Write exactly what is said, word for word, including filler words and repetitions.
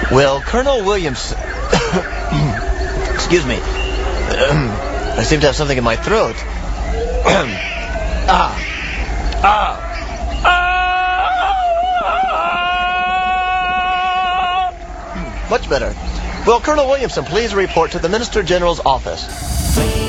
Will Colonel Williams... Excuse me. I seem to have something in my throat. ah. Ah. Ah. Much better. Will Colonel Williamson please report to the Minister General's office?